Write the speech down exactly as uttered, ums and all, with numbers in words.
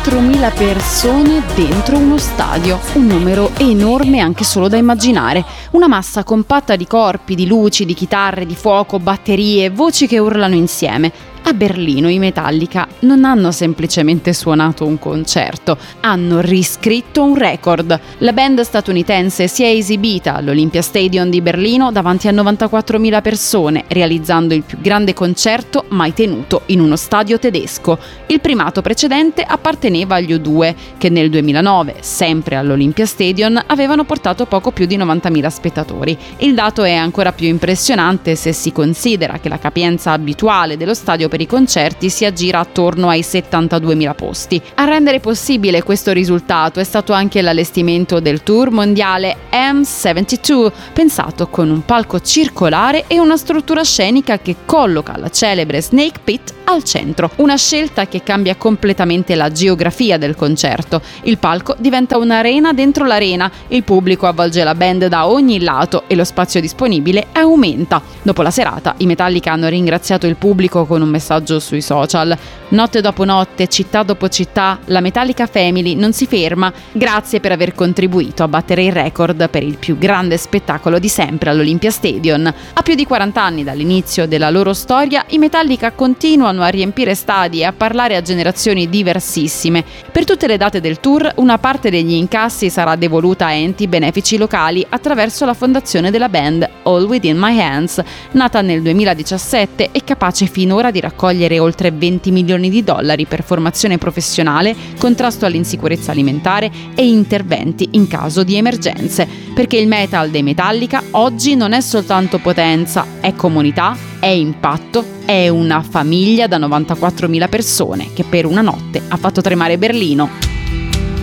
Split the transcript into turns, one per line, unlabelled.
novantaquattromila persone dentro uno stadio, un numero enorme anche solo da immaginare, una massa compatta di corpi, di luci, di chitarre, di fuoco, batterie, voci che urlano insieme. A Berlino i Metallica non hanno semplicemente suonato un concerto, hanno riscritto un record. La band statunitense si è esibita all'Olympia Stadium di Berlino davanti a novantaquattromila persone, realizzando il più grande concerto mai tenuto in uno stadio tedesco. Il primato precedente apparteneva agli U due, che nel duemilanove, sempre all'Olympia Stadium, avevano portato poco più di novantamila spettatori. Il dato è ancora più impressionante se si considera che la capienza abituale dello stadio per i concerti si aggira attorno ai settantaduemila posti. A rendere possibile questo risultato è stato anche l'allestimento del tour mondiale M settantadue, pensato con un palco circolare e una struttura scenica che colloca la celebre Snake Pit al centro, una scelta che cambia completamente la geografia del concerto. Il palco diventa un'arena dentro l'arena, il pubblico avvolge la band da ogni lato e lo spazio disponibile aumenta. Dopo la serata, i Metallica hanno ringraziato il pubblico con un messaggio sui social. Notte dopo notte, città dopo città, la Metallica Family non si ferma. Grazie per aver contribuito a battere il record per il più grande spettacolo di sempre all'Olympia Stadium. A più di quaranta anni dall'inizio della loro storia, i Metallica continuano a riempire stadi e a parlare a generazioni diversissime. Per tutte le date del tour, una parte degli incassi sarà devoluta a enti benefici locali attraverso la fondazione della band All Within My Hands, nata nel duemiladiciassette e capace finora di raccogliere oltre venti milioni di dollari per formazione professionale, contrasto all'insicurezza alimentare e interventi in caso di emergenze. Perché il metal dei Metallica oggi non è soltanto potenza, è comunità, è impatto, è una famiglia da novantaquattromila persone che per una notte ha fatto tremare Berlino.